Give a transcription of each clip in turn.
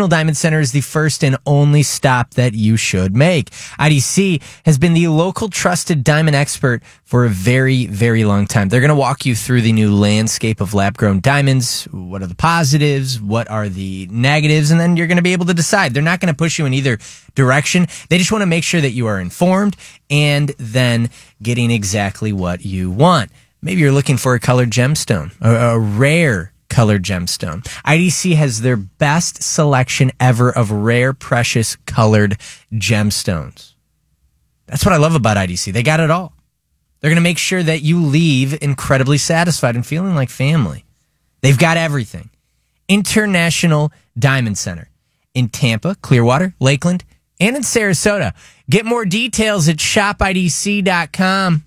Diamond Center is the first and only stop that you should make. IDC has been the local trusted diamond expert for a very, very long time. They're going to walk you through the new landscape of lab-grown diamonds. What are the positives? What are the negatives? And then you're going to be able to decide. They're not going to push you in either direction. They just want to make sure that you are informed and then getting exactly what you want. Maybe you're looking for a colored gemstone, a rare colored gemstone. IDC has their best selection ever of rare, precious colored gemstones. That's what I love about IDC. They got it all. They're going to make sure that you leave incredibly satisfied and feeling like family. They've got everything. International Diamond Center in Tampa, Clearwater, Lakeland, and in Sarasota. Get more details at shopidc.com.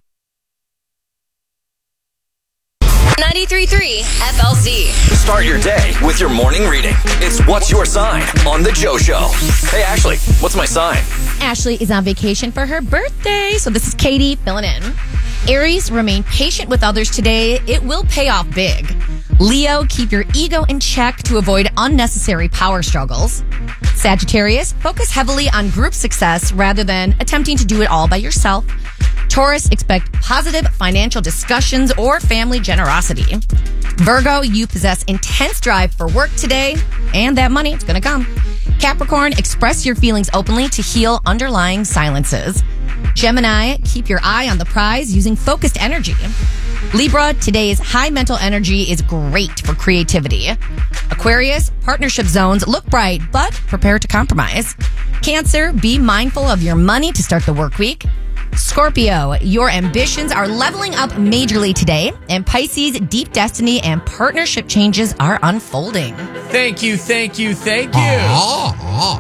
93.3 FLZ. Start your day with your morning reading. It's What's Your Sign on The Joe Show. Hey, Ashley, what's my sign? Ashley is on vacation for her birthday, so this is Katie filling in. Aries, remain patient with others today. It will pay off big. Leo, keep your ego in check to avoid unnecessary power struggles. Sagittarius, focus heavily on group success rather than attempting to do it all by yourself. Taurus, expect positive financial discussions or family generosity. Virgo, you possess intense drive for work today, and that money is going to come. Capricorn, express your feelings openly to heal underlying silences. Gemini, keep your eye on the prize using focused energy. Libra, today's high mental energy is great for creativity. Aquarius, partnership zones look bright, but prepare to compromise. Cancer, be mindful of your money to start the work week. Scorpio, your ambitions are leveling up majorly today, and Pisces, deep destiny and partnership changes are unfolding. Thank you.